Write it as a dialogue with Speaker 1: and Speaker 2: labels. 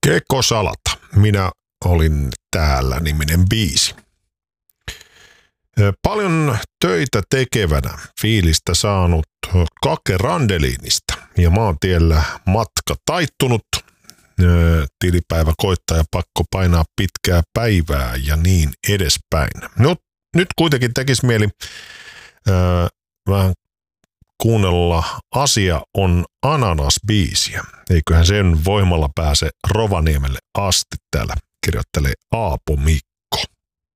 Speaker 1: Kekosalata. Minä olin täällä -niminen biisi. Paljon töitä tekevänä fiilistä saanut Kake Randeliinista ja maantiellä matka taittunut. Tilipäivä koittaa ja pakko painaa pitkää päivää ja niin edespäin. No, nyt kuitenkin tekisi mieli vähän kuunnella Asia on ananas-biisiä. Eiköhän sen voimalla pääse Rovaniemelle asti, täällä kirjoittelee Aapo Mikko.